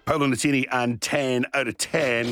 Paolo Nutini and 10 out of 10.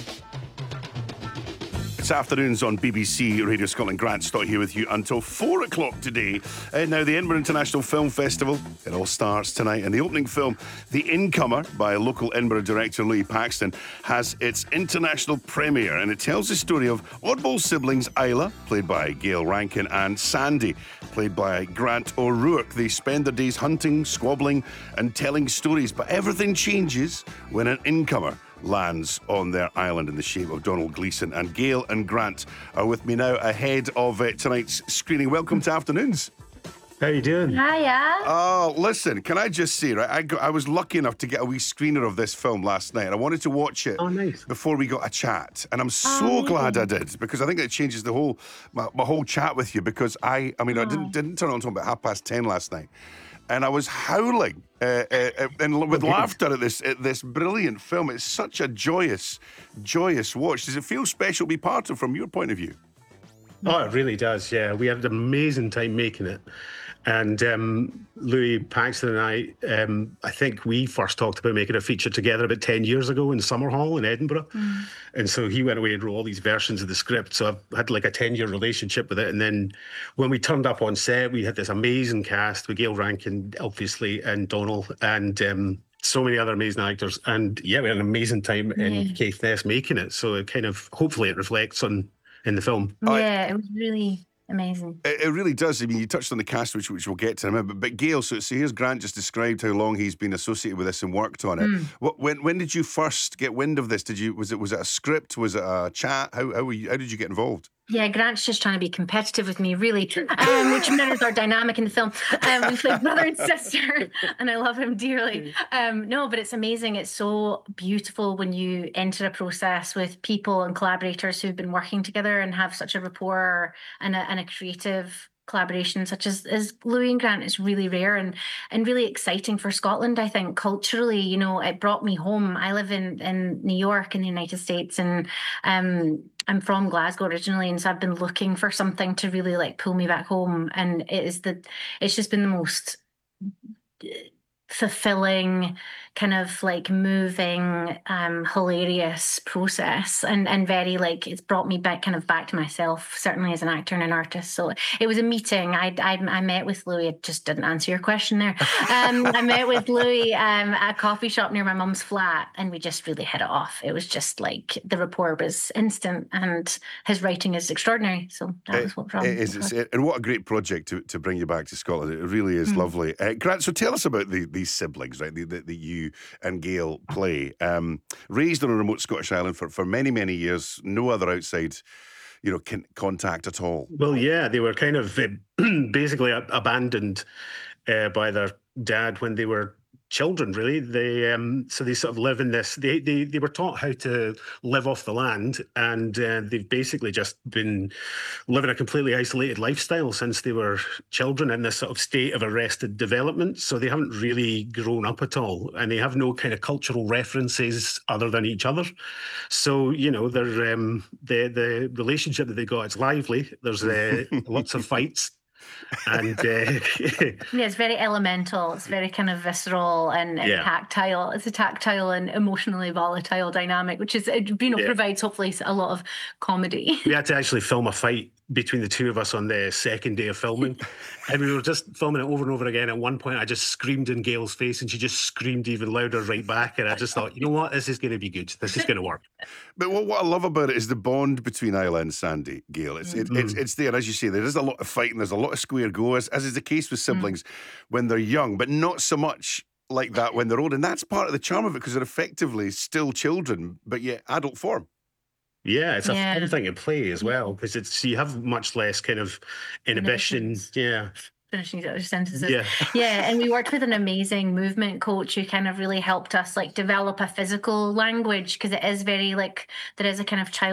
It's afternoons on BBC Radio Scotland. Grant Stott here with you until 4 o'clock today. Now, the Edinburgh International Film Festival, it all starts tonight. And the opening film, The Incomer, by local Edinburgh director Louis Paxton, has its international premiere. And it tells the story of oddball siblings Isla, played by Gail Rankin, and Sandy, played by Grant O'Rourke. They spend their days hunting, squabbling, and telling stories. But everything changes when an incomer lands on their island in the shape of Donald Gleeson. And Gail and Grant are with me now ahead of tonight's screening. Welcome to Afternoons. How you doing? Hiya. Oh, listen, can I just say, right, I was lucky enough to get a wee screener of this film last night, and I wanted to watch it before we got a chat, and I'm so glad I did, because I think it changes the whole my whole chat with you, because I didn't turn it on until about 10:30 last night, and I was howling and with laughter at this brilliant film. It's such a joyous watch. Does it feel special to be part of, from your point of view? Oh, it really does, yeah. We had an amazing time making it. And Louis Paxton and I think we first talked about making a feature together about 10 years ago in Summerhall in Edinburgh. And so he went away and wrote all these versions of the script. So I've had like a 10-year relationship with it. And then when we turned up on set, we had this amazing cast with Gail Rankin, obviously, and Donald, and so many other amazing actors. And yeah, we had an amazing time in Caithness making it. So it kind of, hopefully it reflects in the film. Yeah, it was really amazing. It really does. I mean, you touched on the cast, which we'll get to in a minute. But Gail, so here's Grant just described how long he's been associated with this and worked on it. When did you first get wind of this? Was it a script? Was it a chat? How did you get involved? Yeah, Grant's just trying to be competitive with me, really, which mirrors our dynamic in the film. We play brother and sister, and I love him dearly. No, but it's amazing. It's so beautiful when you enter a process with people and collaborators who've been working together and have such a rapport and a creative collaboration such as Louis and Grant. Is really rare and really exciting for Scotland, I think, culturally. You know, it brought me home. I live in New York in the United States, and I'm from Glasgow originally, and so I've been looking for something to really like pull me back home, and it's just been the most fulfilling, kind of like moving, hilarious process, and very like it's brought me back to myself, certainly as an actor and an artist. So it was a meeting. I met with Louis. I just didn't answer your question there. I met with Louis at a coffee shop near my mum's flat, and we just really hit it off. It was just like the rapport was instant, and his writing is extraordinary. So that was what brought me. And what a great project to bring you back to Scotland. It really is lovely. Grant, so tell us about these siblings, right? That you and Gail play. Raised on a remote Scottish island for many, many years, no other outside, contact at all. Well, yeah, they were kind of basically abandoned by their dad when they were children, really. So they sort of live in this. They were taught how to live off the land, and they've basically just been living a completely isolated lifestyle since they were children in this sort of state of arrested development. So they haven't really grown up at all, and they have no kind of cultural references other than each other. So they're the relationship that they got, it's lively. There's lots of fights. And it's very elemental. It's very kind of visceral and tactile. It's a tactile and emotionally volatile dynamic, which is provides hopefully a lot of comedy. We had to actually film a fight between the two of us on the second day of filming, and we were just filming it over and over again. At one point I just screamed in Gail's face, and she just screamed even louder right back, and I just thought, you know what, this is going to be good, this is going to work. But what I love about it is the bond between Isla and Sandy, Gail. It's there, as you say. There is a lot of fighting, there's a lot of square go, as is the case with siblings when they're young, but not so much like that when they're old. And that's part of the charm of it, because they're effectively still children, but yet adult form. Yeah, it's a fun thing to play as well, because you have much less kind of inhibition. Finishing other sentences. Yeah, and we worked with an amazing movement coach who kind of really helped us like develop a physical language, because it is very like there is a kind of child